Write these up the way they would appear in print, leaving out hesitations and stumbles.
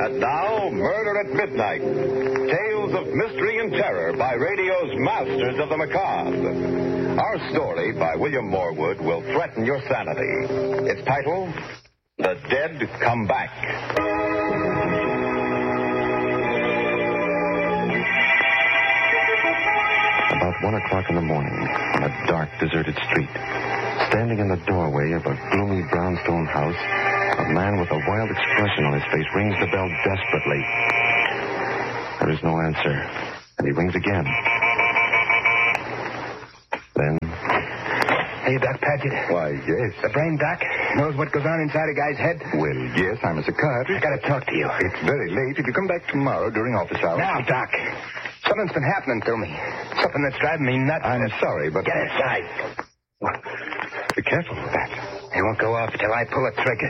And now, Murder at Midnight. Tales of mystery and terror by radio's masters of the macabre. Our story by William Morwood will threaten your sanity. Its title, The Dead Come Back. About 1 o'clock in the morning, on a dark, deserted street, standing in the doorway of a gloomy brownstone house, a man with a wild expression on his face rings the bell desperately. There is no answer, and he rings again. Then... Hey, Doc Paget. Why, yes. The brain doc knows what goes on inside a guy's head? Well, yes, I'm a psychiatrist. I gotta talk to you. It's very late. If you come back tomorrow during office hours... Now, Doc. Something's been happening to me. Something that's driving me nuts. I'm sorry, but... Get inside. Be careful with that. It won't go off till I pull a trigger.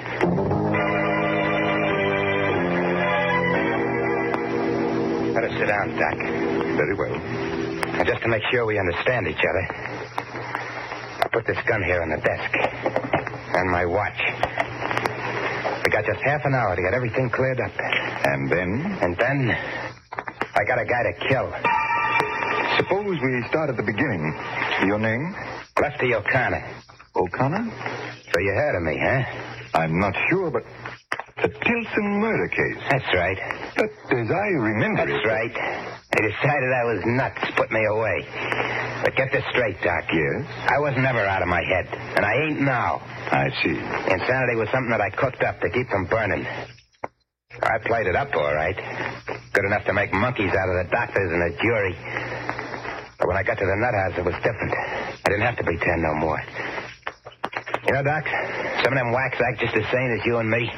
Better sit down, Doc. Very well. Now, just to make sure we understand each other, I put this gun here on the desk. And my watch. We got just half an hour to get everything cleared up. And then? And then, I got a guy to kill. Suppose we start at the beginning. Your name? Lefty O'Connor. O'Connor? So you heard of me, huh? I'm not sure, but the Tilson murder case. That's right. But as I remember That's it... right. They decided I was nuts, put me away. But get this straight, Doc. Yes? I was never out of my head, and I ain't now. I see. Insanity was something that I cooked up to keep from burning. I played it up all right. Good enough to make monkeys out of the doctors and the jury. But when I got to the nut house, it was different. I didn't have to pretend no more. You know, Doc, some of them whacks act just as sane as you and me.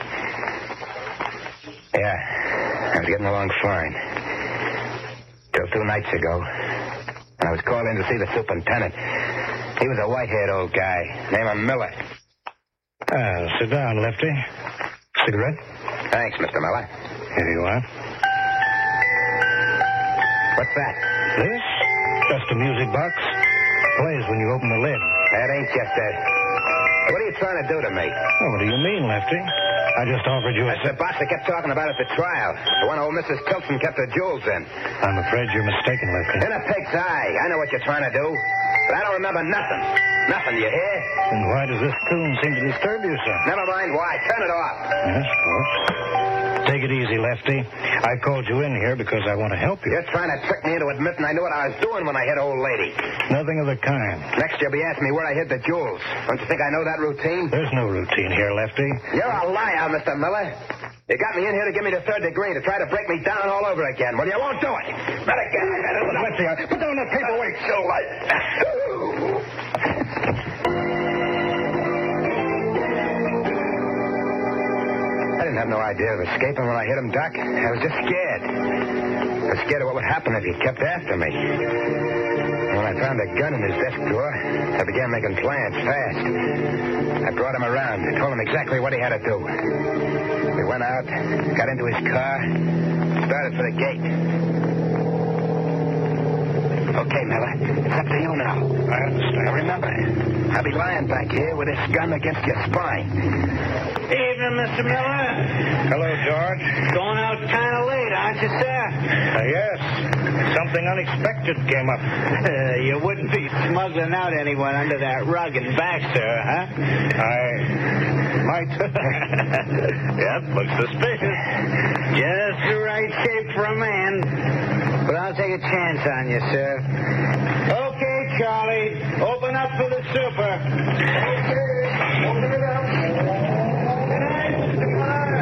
Yeah, I was getting along fine. Till 2 nights ago, when I was called in to see the superintendent. He was a white-haired old guy, named Miller. Sit down, Lefty. Cigarette? Thanks, Mr. Miller. Here you are. What's that? This? Just a music box. Plays when you open the lid. That ain't just a... What are you trying to do to me? Oh, what do you mean, Lefty? I just offered you a... That's the box that kept talking about at the trial. The one old Mrs. Tilson kept her jewels in. I'm afraid you're mistaken, Lefty. In a pig's eye. I know what you're trying to do. But I don't remember nothing. Nothing, you hear? Then why does this tune seem to disturb you, sir? Never mind why. Turn it off. Yes, Take it easy, Lefty. I called you in here because I want to help you. You're trying to trick me into admitting I knew what I was doing when I hit old lady. Nothing of the kind. Next you'll be asking me where I hid the jewels. Don't you think I know that routine? There's no routine here, Lefty. You're a liar, Mr. Miller. You got me in here to give me the 3rd degree, to try to break me down all over again. Well, you won't do it. Not again. Lefty, put down that paperweight. So light. I didn't have no idea of escaping when I hit him, Doc. I was just scared. I was scared of what would happen if he kept after me. When I found a gun in his desk drawer, I began making plans fast. I brought him around and told him exactly what he had to do. We went out, got into his car, started for the gate. Okay, Miller, it's up to you now. I understand. Now remember, I'll be lying back here with this gun against your spine. Evening, Mr. Miller. Hello, George. Going out kind of late, aren't you, sir? Yes. Something unexpected came up. You wouldn't be smuggling out anyone under that rug in Baxter, huh? I might. Yep, looks suspicious. Just the right shape for a man. But I'll take a chance on you, sir. Okay, Charlie. Open up for the super. Okay. Open it up. Good night, Mr. Miller.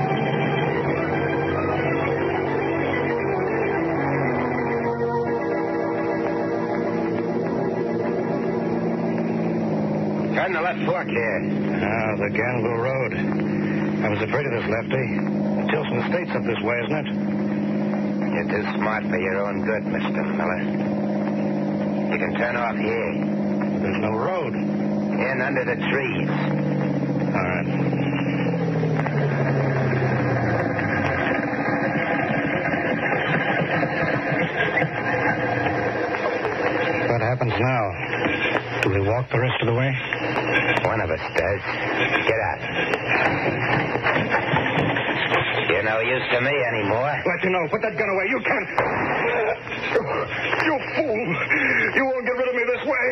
Turn the left fork here. The Ganville Road. I was afraid of this, Lefty. Tilson Estate's up this way, isn't it? You're too smart for your own good, Mr. Miller. You can turn off here. There's no road. In under the trees. All right. What happens now? Do we walk the rest of the way? One of us does. Get out. You know no use to me anymore. Let you know. Put that gun away. You can't. You fool. You won't get rid of me this way.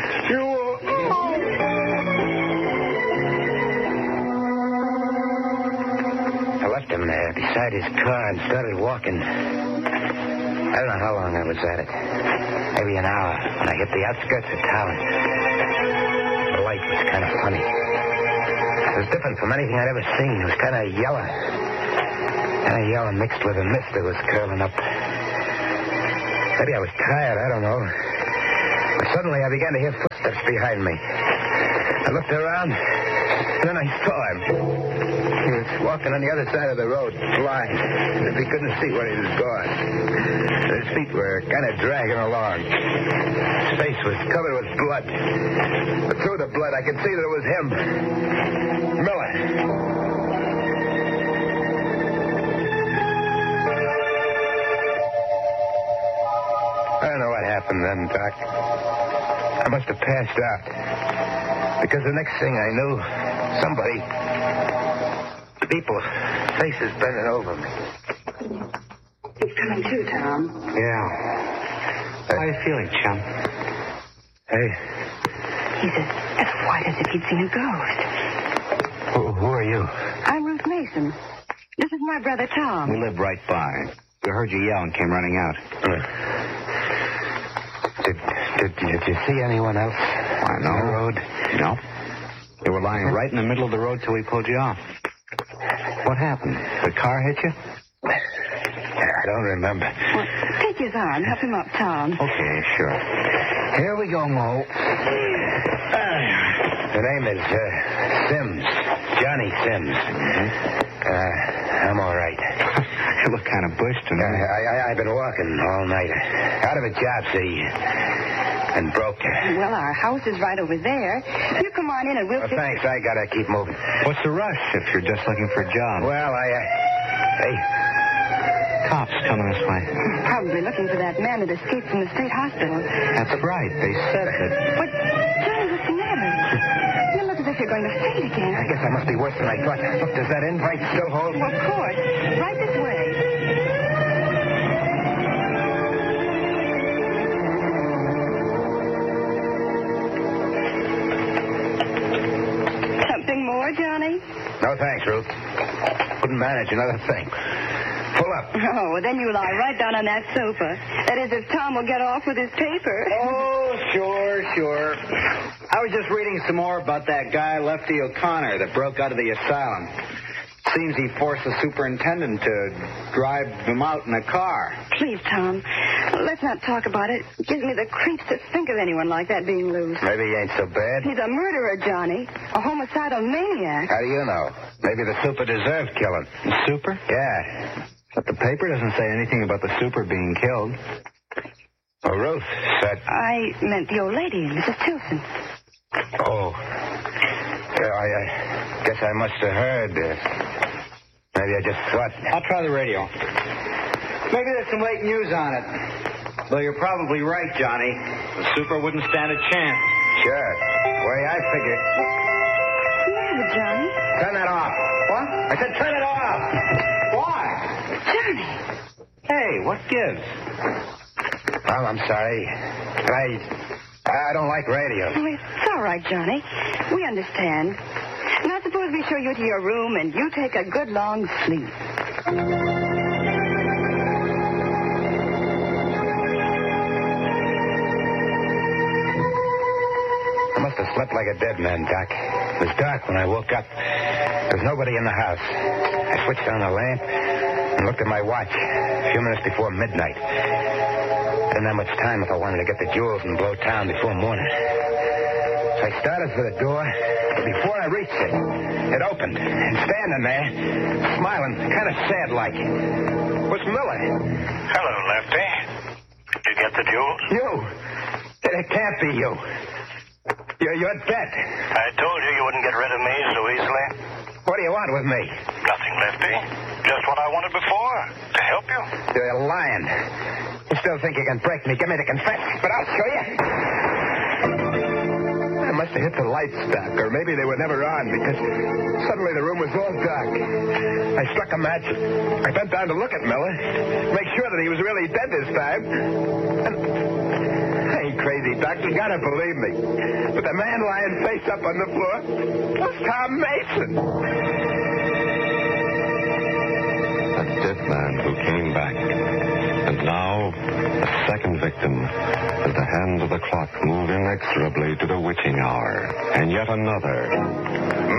I left him there beside his car and started walking. I don't know how long I was at it. Maybe an hour when I hit the outskirts of town. The light was kind of funny. It was different from anything I'd ever seen. It was kind of yellow. Kind of yellow mixed with a mist that was curling up. Maybe I was tired, I don't know. But suddenly I began to hear footsteps behind me. I looked around, and then I saw him. He was walking on the other side of the road, blind, as if he couldn't see where he was going. His feet were kind of dragging along. His face was covered with blood. But through the blood, I could see that it was him. Miller. I don't know what happened then, Doc. I must have passed out. Because the next thing I knew, somebody... people, faces bending over me. It's coming too, Tom. Yeah. How are you feeling, chum? Hey. He's as white as if he'd seen a ghost. Who are you? I'm Ruth Mason. This is my brother, Tom. We live right by. We heard you yell and came running out. Did you see anyone else? On the road? No. You were lying right in the middle of the road till we pulled you off. What happened? The car hit you? I don't remember. Well, take his arm. Help him up, Tom. Okay, sure. Here we go, Mo. The name is Sims. Johnny Sims. I'm all right. You look kind of bushed to me. I've been walking all night. Out of a job, see. And broke. Well, our house is right over there. You come on in and we'll... Thanks, I gotta keep moving. What's the rush if you're just looking for a job? Well, Hey. Cops coming this way. Probably looking for that man that escaped from the state hospital. That's right. They said that. But, Johnny, what's the matter? You look as if you're going to faint again. I guess I must be worse than I thought. Look, does that invite still hold? Well, of course. Right this way. Something more, Johnny? No, thanks, Ruth. Couldn't manage another thing. Pull up. Oh, well, then you lie right down on that sofa. That is, if Tom will get off with his paper. Oh, sure. I was just reading some more about that guy, Lefty O'Connor, that broke out of the asylum. Seems he forced the superintendent to drive him out in a car. Please, Tom, let's not talk about it. It gives me the creeps to think of anyone like that being loose. Maybe he ain't so bad. He's a murderer, Johnny. A homicidal maniac. How do you know? Maybe the super deserved killing. The super? Yeah. But the paper doesn't say anything about the super being killed. Oh, Ruth said... I meant the old lady, Mrs. Tilson. Oh. Yeah, I guess I must have heard. Maybe I just thought... I'll try the radio. Maybe there's some late news on it. Though you're probably right, Johnny. The super wouldn't stand a chance. Sure. Way I figured. What's the matter, Johnny? Turn that off. What? I said turn it off. Why? Johnny. Hey, what gives? Well, I'm sorry. But I don't like radio. Oh, it's all right, Johnny. We understand. Now suppose we show you to your room and you take a good long sleep. I must have slept like a dead man, Doc. It was dark when I woke up. There was nobody in the house. I switched on the lamp and looked at my watch. A few minutes before midnight. I didn't have much time if I wanted to get the jewels and blow town before morning. So I started for the door. Before I reached it, it opened. And standing there, smiling, kind of sad-like, was Miller. Hello, Lefty. Did you get the jewels? You. It can't be you. You're dead. I told you you wouldn't get rid of me so easily. What do you want with me? Nothing, Lefty. Just what I wanted before. To help you. You're lying. You still think you can break me? Get me to confess, but I'll show you. I must have hit the lights, Doc, or maybe they were never on because suddenly the room was all dark. I struck a match. I bent down to look at Miller, make sure that he was really dead this time. And I ain't crazy, Doc. You gotta believe me. But the man lying face up on the floor was Tom Mason. A dead man who came back. And now, a second victim, as the hands of the clock move inexorably to the witching hour. And yet another.